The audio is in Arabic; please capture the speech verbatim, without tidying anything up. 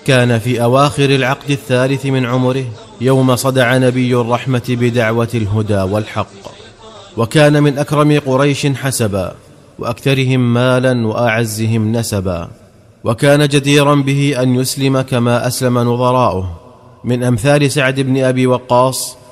كان في أواخر العقد الثالث من عمره يوم صدع نبي الرحمة بدعوة الهدى والحق، وكان من أكرم قريش حسبا وأكثرهم مالا وأعزهم نسبا، وكان جديرا به أن يسلم كما أسلم نظراؤه من أمثال سعد بن أبي وقاص